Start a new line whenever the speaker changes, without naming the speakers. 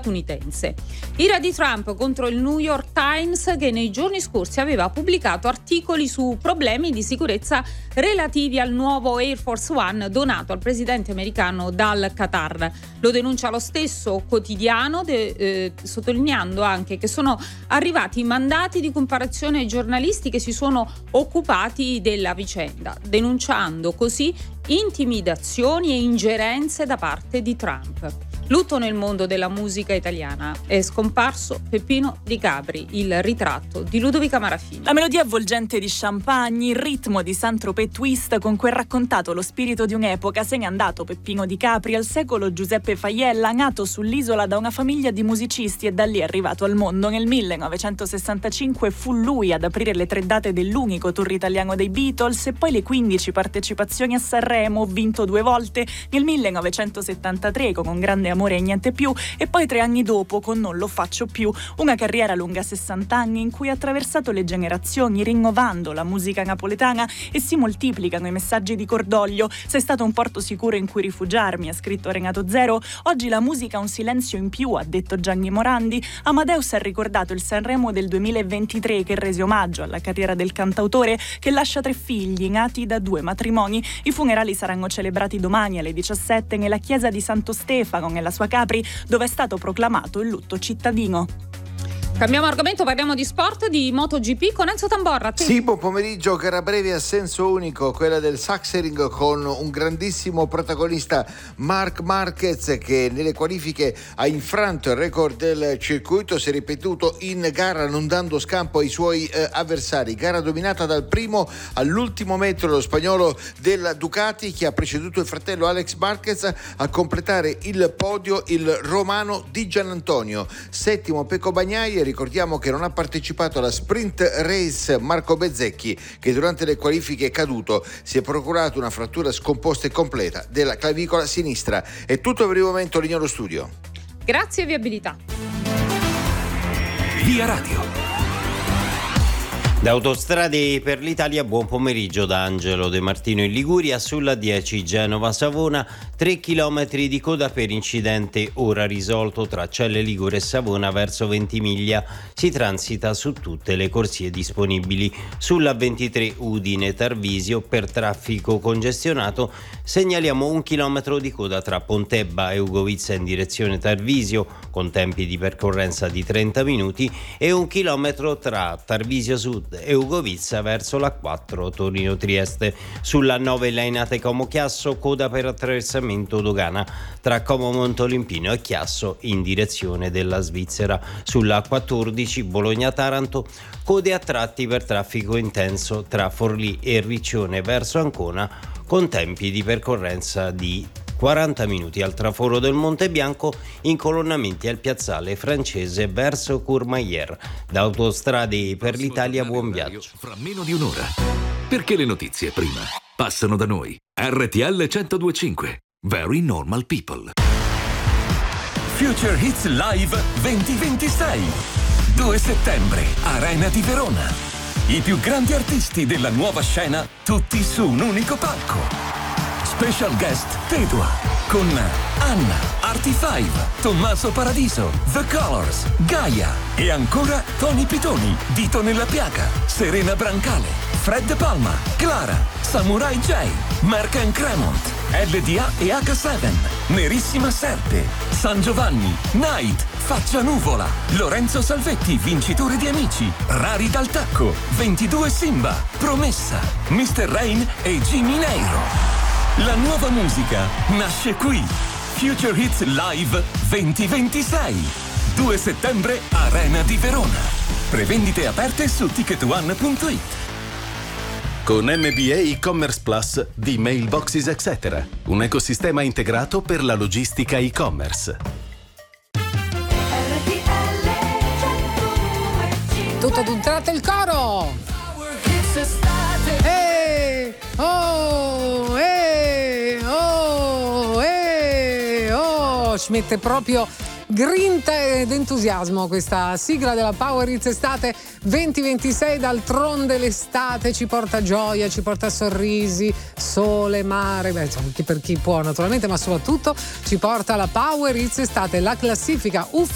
statunitense. Ira di Trump contro il New York Times, che nei giorni scorsi aveva pubblicato articoli su problemi di sicurezza relativi al nuovo Air Force One donato al presidente americano dal Qatar. Lo denuncia lo stesso quotidiano, sottolineando anche che sono arrivati mandati di comparazione ai giornalisti che si sono occupati della vicenda, denunciando così intimidazioni e ingerenze da parte di Trump. Lutto nel mondo della musica italiana. È scomparso Peppino Di Capri, il ritratto di Ludovica Marafini.
La melodia avvolgente di Champagne, il ritmo di Saint-Tropez Twist con cui è raccontato lo spirito di un'epoca, se n'è andato Peppino Di Capri al secolo Giuseppe Faiella, nato sull'isola da una famiglia di musicisti e da lì è arrivato al mondo. Nel 1965 fu lui ad aprire le 3 date dell'unico tour italiano dei Beatles e poi le 15 partecipazioni a Sanremo, vinto 2 volte, nel 1973 con Un grande amore e niente più, e poi 3 anni dopo con Non lo faccio più, una carriera lunga 60 anni in cui ha attraversato le generazioni rinnovando la musica napoletana e si moltiplicano i messaggi di cordoglio. Sei stato un porto sicuro in cui rifugiarmi, ha scritto Renato Zero. Oggi la musica ha un silenzio in più, ha detto Gianni Morandi. Amadeus ha ricordato il Sanremo del 2023 che rese omaggio alla carriera del cantautore, che lascia 3 figli nati da 2 matrimoni. I funerali saranno celebrati domani alle 17 nella chiesa di Santo Stefano, nella sua Capri, dove è stato proclamato il lutto cittadino.
Cambiamo argomento, parliamo di sport, di MotoGP con Enzo Tamborra.
Sì, buon pomeriggio. Gara breve a senso unico, quella del Sachsenring, con un grandissimo protagonista, Marc Marquez, che nelle qualifiche ha infranto il record del circuito, si è ripetuto in gara non dando scampo ai suoi avversari. Gara dominata dal primo all'ultimo metro lo spagnolo della Ducati, che ha preceduto il fratello Alex Marquez a completare il podio il romano Di Giannantonio. Settimo Pecco Bagnaia. Ricordiamo che non ha partecipato alla sprint race Marco Bezzecchi, che durante le qualifiche è caduto, si è procurato una frattura scomposta e completa della clavicola sinistra. È tutto per il momento, Lignolo Studio.
Grazie, viabilità.
Via Radio. Da Autostrade per l'Italia, buon pomeriggio da Angelo De Martino in Liguria. Sulla 10 Genova-Savona, 3 chilometri di coda per incidente ora risolto tra Celle Ligure e Savona verso Ventimiglia. Si transita su tutte le corsie disponibili. Sulla 23 Udine-Tarvisio, per traffico congestionato, segnaliamo 1 chilometro di coda tra Pontebba e Ugovizza in direzione Tarvisio, con tempi di percorrenza di 30 minuti, e 1 chilometro tra Tarvisio Sud e Ugovizza verso la 4 Torino-Trieste. Sulla 9 Lainate Como-Chiasso, coda per attraversamento dogana tra Como Montolimpino e Chiasso in direzione della Svizzera. Sulla 14 Bologna-Taranto, code a tratti per traffico intenso tra Forlì e Riccione verso Ancona, con tempi di percorrenza di 40 minuti. Al traforo del Monte Bianco, incolonnamenti al piazzale francese verso Courmayeur. Da Autostrade per l'Italia, buon viaggio.
Fra meno di un'ora. Perché le notizie prima passano da noi. RTL 102.5. Very Normal People. Future Hits Live 2026. 2 settembre, Arena di Verona. I più grandi artisti della nuova scena, tutti su un unico palco. Special guest Tedua con Anna, Artie5, Tommaso Paradiso, The Colors, Gaia e ancora Tony Pitoni, Dito nella Piaga, Serena Brancale, Fred Palma, Clara, Samurai J, Mark and Cremont, LDA e H7, Nerissima Serpe, San Giovanni, Night, Faccia Nuvola, Lorenzo Salvetti, vincitore di Amici, Rari dal Tacco, 22 Simba, Promessa, Mr. Rain e Jimmy Neiro. La nuova musica nasce qui. Future Hits Live 2026. 2 settembre, Arena di Verona. Prevendite aperte su ticketone.it.
Con MBA e-commerce Plus di Mailboxes etc. Un ecosistema integrato per la logistica e-commerce.
Tutto ad un tratto il coro. Ci mette proprio grinta ed entusiasmo questa sigla della Power Hits Estate 2026. D'altronde l'estate ci porta gioia, ci porta sorrisi, sole, mare, anche per chi può naturalmente, ma soprattutto ci porta la Power Hits Estate, la classifica ufficiale